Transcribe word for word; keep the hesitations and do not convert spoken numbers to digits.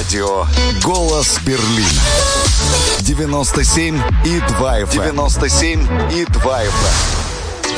Радио «Голос Берлина». девяносто семь и два эф эм. девяносто семь и два эф эм.